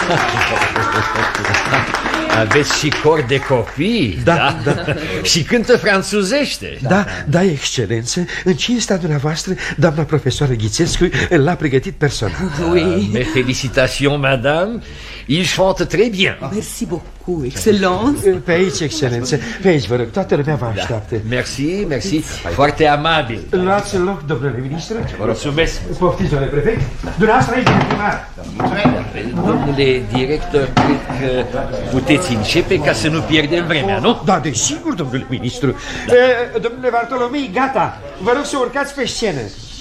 Aveți și cor de copii? Da. Și cântă franțuzește? Da, excelență. În cinstea dumneavoastră, doamna profesoară Ghițescu l-a pregătit personal. Oui. Mes félicitations, madame. Il chante très bien. Merci beaucoup, excellență. Pe aici, excelență. Pe aici, vă rog, toată lumea vă așteaptă. Merci. Foarte amabil. Luați loc, domnule ministru. Mulțumesc. Poftiți, domnule prefect. Dumneavoastră aici, primar. Domnule director, cred că puteți începe ca să nu pierdem vremea, nu? Da, desigur, domnule ministru. Domnule Bartolomei, gata. Vă rog să urcați pe scenă.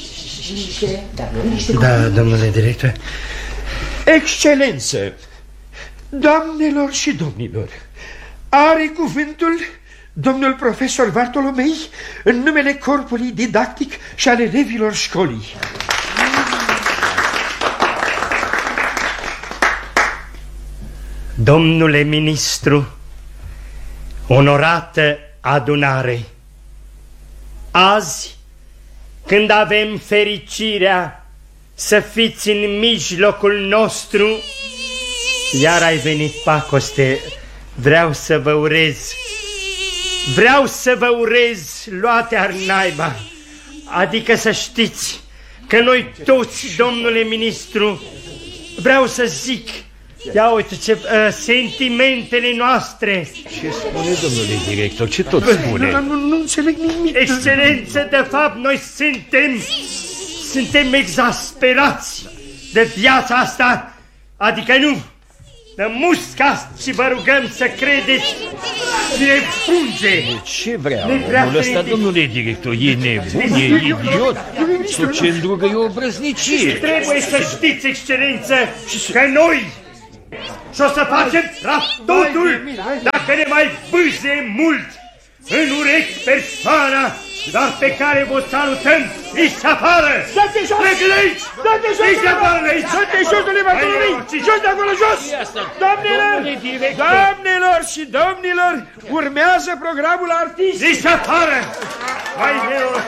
Da, domnule director. Excelență, doamnelor și domnilor, are cuvântul domnul profesor Bartolomei în numele corpului didactic și al elevilor școlii. Domnule ministru, onorată adunare, azi, când avem fericirea să fiți în mijlocul nostru, iar ai venit, Pacoste, vreau să vă urez luate-ar naiba, adică să știți că noi toți, domnule ministru, vreau să zic, ia uite ce sentimentele noastre. Ce spune, domnule director? Ce tot spune? Nu înțeleg nimic. Excelență, de fapt, noi suntem exasperați de viața asta, adică nu, de musca, și vă rugăm să credeți, ne punge. Ce vrea omul ăsta, domnule director? E nebun, e idiot? Sau ce îndrugă e o brăznicie? Trebuie să știți, excelență, că noi și-o să facem totul dacă ne mai bâze mult în urechi persoana, dar pe care vă salutăm, ieși afară! Dați-te jos! Plecă de aici! Dați-te jos! Ieși afară de aici! Dați-te jos, domnule Bartolomei! Jos de acolo, jos! Doamnelor și domnilor, urmează programul artistic! Ieși afară! Mai